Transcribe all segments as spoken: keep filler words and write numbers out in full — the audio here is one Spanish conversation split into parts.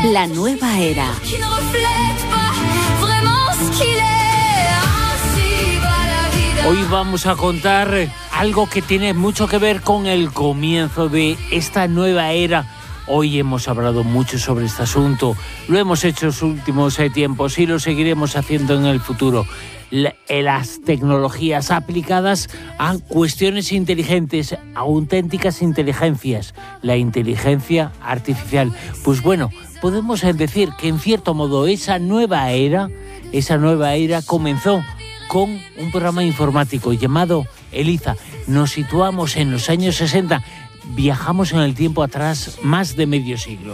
La nueva era. Hoy vamos a contar algo que tiene mucho que ver con el comienzo de esta nueva era. Hoy hemos hablado mucho sobre este asunto, lo hemos hecho en los últimos eh, tiempos y lo seguiremos haciendo en el futuro. La, eh, las tecnologías aplicadas a cuestiones inteligentes, a auténticas inteligencias, la inteligencia artificial. Pues bueno, podemos decir que en cierto modo esa nueva era, esa nueva era comenzó con un programa informático llamado ELIZA. Nos situamos en los años sesenta. Viajamos en el tiempo atrás más de medio siglo.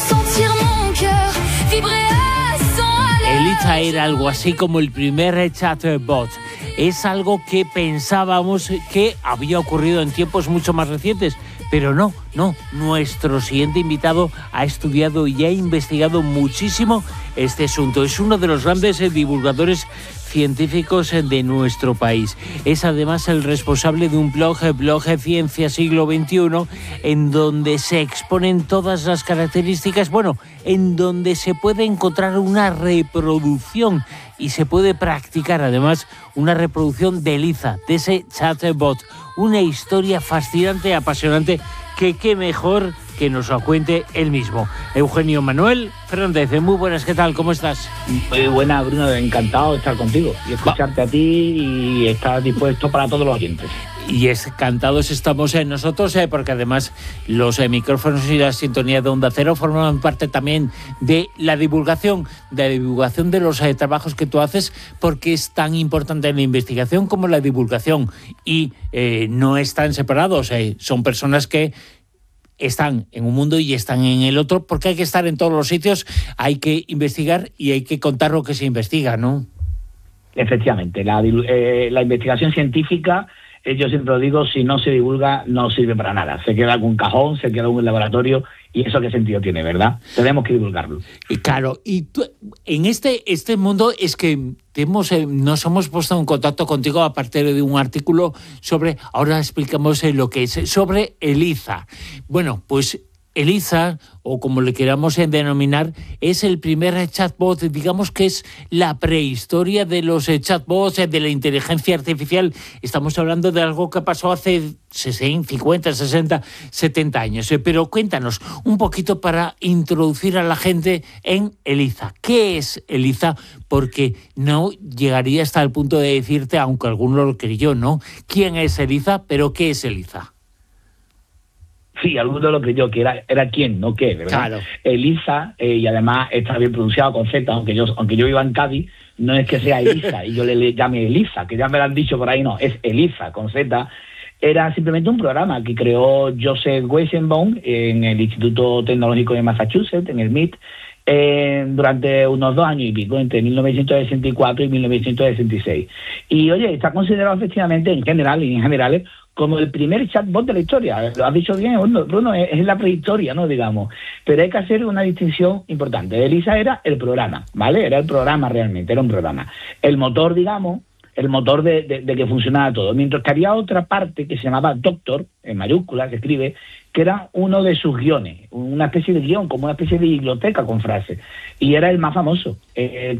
ELIZA era algo así como el primer chatbot. Es algo que pensábamos que había ocurrido en tiempos mucho más recientes, pero no, no. Nuestro siguiente invitado ha estudiado y ha investigado muchísimo este asunto. Es uno de los grandes divulgadores científicos de nuestro país. Es además el responsable de un blog, el blog Ciencia Siglo veintiuno, en donde se exponen todas las características, bueno, en donde se puede encontrar una reproducción y se puede practicar además una reproducción de ELIZA, de ese chatbot. Una historia fascinante, apasionante, que qué mejor que nos lo cuente él mismo. Eugenio Manuel Fernández, muy buenas, ¿qué tal? ¿Cómo estás? Muy buena, Bruno, encantado de estar contigo y escucharte Va. a ti y estar dispuesto para todos los oyentes. Y encantados estamos en nosotros, eh, porque además los eh, micrófonos y la sintonía de Onda Cero forman parte también de la divulgación, de la divulgación de los eh, trabajos que tú haces, porque es tan importante la investigación como la divulgación y eh, no están separados, eh, son personas que están en un mundo y están en el otro, porque hay que estar en todos los sitios, hay que investigar y hay que contar lo que se investiga, ¿no? Efectivamente, la, eh, la investigación científica, eh, yo siempre lo digo, si no se divulga, no sirve para nada. Se queda en algún cajón, se queda en un laboratorio, y eso qué sentido tiene, ¿verdad? Tenemos que divulgarlo. Y claro, y tú, en este, este mundo es que hemos, eh, nos hemos puesto en contacto contigo a partir de un artículo sobre, ahora explicamos eh, lo que es, sobre ELIZA. Bueno, pues ELIZA, o como le queramos denominar, es el primer chatbot, digamos que es la prehistoria de los chatbots, de la inteligencia artificial. Estamos hablando de algo que pasó hace sesenta, cincuenta, sesenta, setenta años. Pero cuéntanos un poquito para introducir a la gente en ELIZA. ¿Qué es ELIZA? Porque no llegaría hasta el punto de decirte, aunque alguno lo creyó, ¿no? ¿Quién es ELIZA? ¿Pero qué es ELIZA? Sí, alguno lo creyó, que era, era quién, no qué, ¿verdad? Claro. ELIZA, eh, y además está bien pronunciado con Z, aunque yo aunque yo viva en Cádiz, no es que sea ELIZA y yo le, le llame ELIZA, que ya me lo han dicho por ahí, no, es ELIZA con Z. Era simplemente un programa que creó Joseph Weizenbaum en el Instituto Tecnológico de Massachusetts, en el M I T, eh, durante unos dos años y pico, entre mil novecientos sesenta y cuatro y mil novecientos sesenta y seis. Y oye, está considerado efectivamente en general y en generales como el primer chatbot de la historia. Lo has dicho bien, Bruno, es, es la prehistoria, ¿no? Digamos. Pero hay que hacer una distinción importante. ELIZA era el programa, ¿vale? Era el programa realmente, era un programa. El motor, digamos, el motor de, de, de que funcionaba todo. Mientras que había otra parte que se llamaba Doctor, en mayúsculas, que escribe, que era uno de sus guiones, una especie de guión, como una especie de biblioteca con frases. Y era el más famoso. Eh,